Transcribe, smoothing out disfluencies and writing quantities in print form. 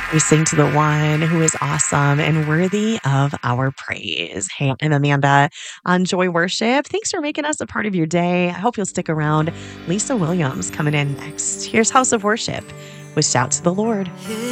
We sing to the one who is awesome and worthy of our praise. Hey, I'm Amanda on Joy Worship. Thanks for making us a part of your day. I hope you'll stick around. Lisa Williams coming in next. Here's House of Worship with Shout to the Lord.